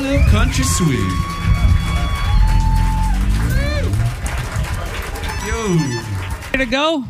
little country swing. Yo. Ready to go?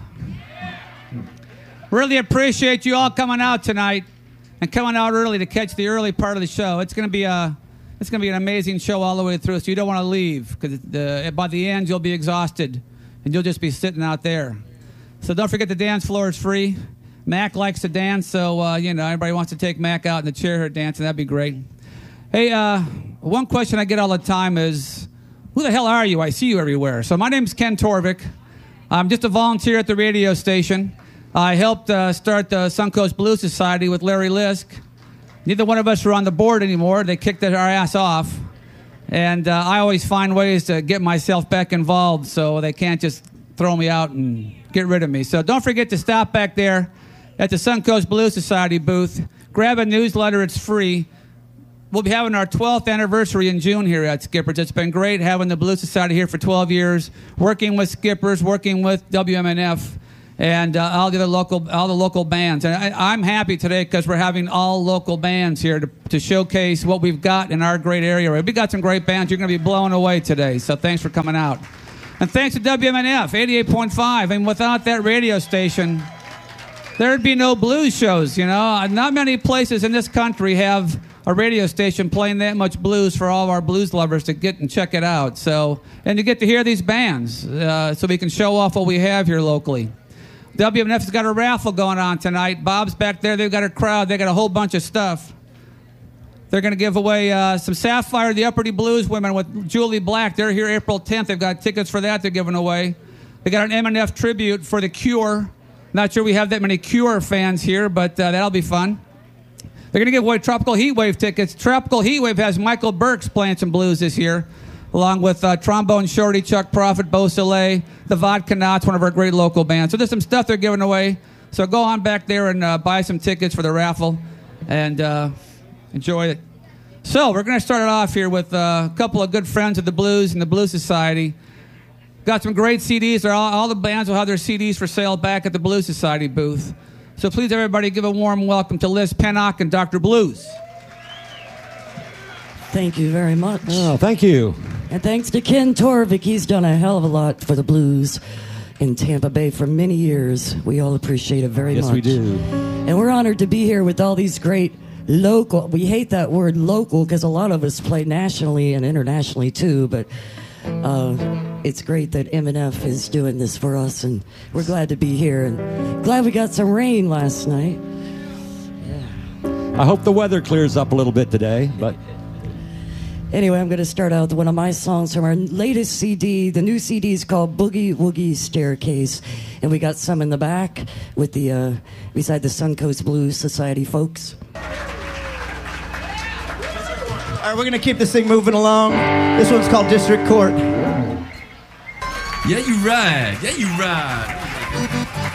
Really appreciate you all coming out tonight and coming out early to catch the early part of the show. It's going to be an amazing show all the way through, so you don't want to leave because by the end you'll be exhausted and you'll just be sitting out there. So don't forget the dance floor is free. Mac likes to dance, so everybody wants to take Mac out in the chair here dancing. That'd be great. Hey, one question I get all the time is, who the hell are you? I see you everywhere. So my name's Ken Torvik. I'm just a volunteer at the radio station. I helped start the Suncoast Blues Society with Larry Lisk. Neither one of us are on the board anymore. They kicked our ass off. And I always find ways to get myself back involved so they can't just throw me out and get rid of me. So don't forget to stop back there at the Suncoast Blues Society booth. Grab a newsletter. It's free. We'll be having our 12th anniversary in June here at Skippers. It's been great having the Blues Society here for 12 years, working with Skippers, working with WMNF, and all the local bands. And I'm happy today because we're having all local bands here to showcase what we've got in our great area. We've got some great bands. You're going to be blown away today. So thanks for coming out. And thanks to WMNF 88.5. And without that radio station, there'd be no blues shows, Not many places in this country have a radio station playing that much blues for all of our blues lovers to get and check it out. So, and to get to hear these bands so we can show off what we have here locally. WMNF's got a raffle going on tonight. Bob's back there. They've got a crowd. They got a whole bunch of stuff. They're going to give away some Sapphire, the Upperty Blues Women with Julie Black. They're here April 10th. They've got tickets for that they're giving away. They got an M&F tribute for The Cure. Not sure we have that many Cure fans here, but that'll be fun. They're going to give away Tropical Heatwave tickets. Tropical Heatwave has Michael Burks playing some blues this year, along with Trombone Shorty, Chuck Prophet, Beau Soleil, the Vodka Knots, one of our great local bands. So there's some stuff they're giving away. So go on back there and buy some tickets for the raffle and enjoy it. So we're going to start it off here with a couple of good friends of the blues and the Blues Society. Got some great CDs. All the bands will have their CDs for sale back at the Blues Society booth. So please, everybody, give a warm welcome to Liz Pennock and Dr. Blues. Thank you very much. Oh, thank you. And thanks to Ken Torvik. He's done a hell of a lot for the blues in Tampa Bay for many years. We all appreciate it very much. Yes, we do. And we're honored to be here with all these great local. We hate that word local because a lot of us play nationally and internationally too, but it's great that MNF is doing this for us, and we're glad to be here, and glad we got some rain last night. Yeah. I hope the weather clears up a little bit today, but anyway, I'm going to start out with one of my songs from our latest CD. The new CD is called Boogie Woogie Staircase, and we got some in the back with the beside the Suncoast Blues Society folks. All right, we're going to keep this thing moving along. This one's called District Court. Yeah, you ride. Yeah, you ride.